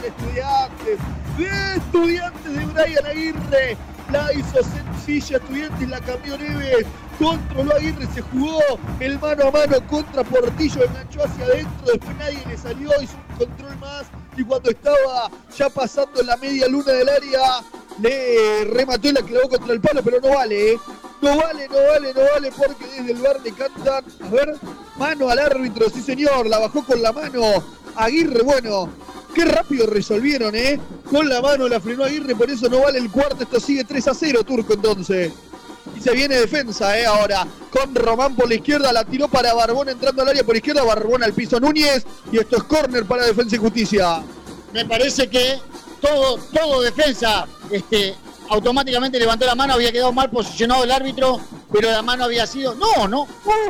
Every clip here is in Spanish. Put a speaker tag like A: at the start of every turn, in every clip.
A: de Estudiantes de Brian Aguirre. La hizo sencilla Estudiantes, la cambió Neves. Controló Aguirre, se jugó el mano a mano contra Portillo, enganchó hacia adentro, después nadie le salió, hizo un control más y cuando estaba ya pasando la media luna del área, le remató y la clavó contra el palo, pero no vale, ¿eh? No vale, porque desde el bar le cantan, a ver, mano al árbitro, sí señor, la bajó con la mano Aguirre, bueno, qué rápido resolvieron, con la mano la frenó Aguirre, por eso no vale el cuarto, esto sigue 3-0 Turco entonces. Y se viene defensa, ahora, con Román por la izquierda, la tiró para Barbón entrando al área por izquierda, Barbón al piso Núñez, y esto es córner para Defensa y Justicia.
B: Me parece que todo defensa, automáticamente levantó la mano, había quedado mal posicionado el árbitro, pero la mano había sido, no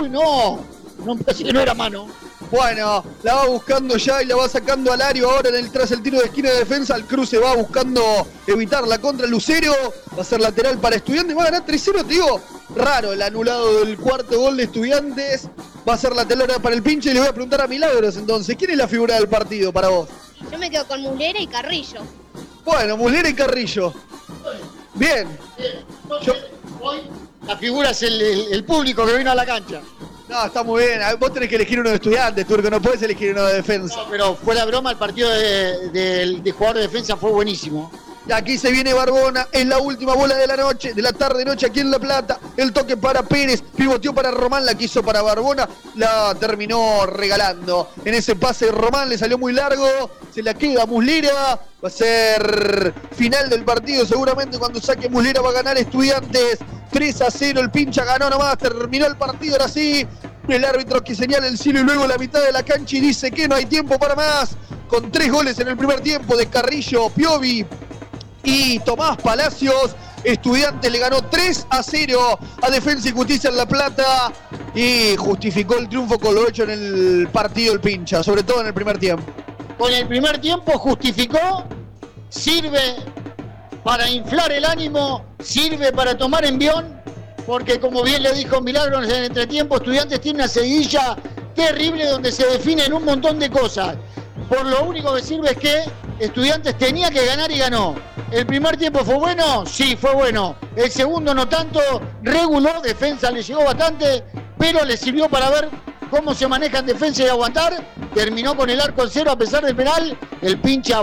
B: me parece que no era mano.
A: Bueno, la va buscando ya y la va sacando al área ahora tras el tiro de esquina de defensa. El cruce va buscando evitar la contra Lucero. Va a ser lateral para Estudiantes. Va a ganar 3-0, te digo. Raro el anulado del cuarto gol de Estudiantes. Va a ser lateral para el pinche y le voy a preguntar a Milagros entonces. ¿Quién es la figura del partido para vos?
C: Yo me quedo con Muslera y Carrillo.
A: Bueno, Muslera y Carrillo. Bien.
B: Hoy la figura es el público que vino a la cancha.
A: No, está muy bien. Vos tenés que elegir uno de Estudiantes, Turco. No podés elegir uno de defensa.
B: No, pero fuera broma, el partido de jugador de defensa fue buenísimo.
A: Y aquí se viene Barbona, es la última bola de la noche, de la tarde-noche aquí en La Plata. El toque para Pérez, pivoteó para Román, la quiso para Barbona, la terminó regalando. En ese pase Román le salió muy largo, se la queda Muslera. Va a ser final del partido, seguramente cuando saque Muslera va a ganar Estudiantes. 3-0, el pincha ganó nomás, terminó el partido ahora sí. El árbitro que señala el cielo y luego la mitad de la cancha y dice que no hay tiempo para más. Con 3 goles en el primer tiempo de Carrillo, Piovi y Tomás Palacios, Estudiantes le ganó 3-0 a Defensa y Justicia en La Plata y justificó el triunfo con lo hecho en el partido el pincha, sobre todo en el primer tiempo.
B: Con el primer tiempo justificó, sirve para inflar el ánimo, sirve para tomar envión, porque como bien le dijo Milagros en el entretiempo, Estudiantes tiene una seguidilla terrible donde se definen un montón de cosas. Por lo único que sirve es que Estudiantes tenía que ganar y ganó. ¿El primer tiempo fue bueno? Sí, fue bueno. El segundo no tanto, reguló, defensa le llegó bastante, pero le sirvió para ver cómo se maneja en defensa y aguantar. Terminó con el arco en cero a pesar del penal. El pincha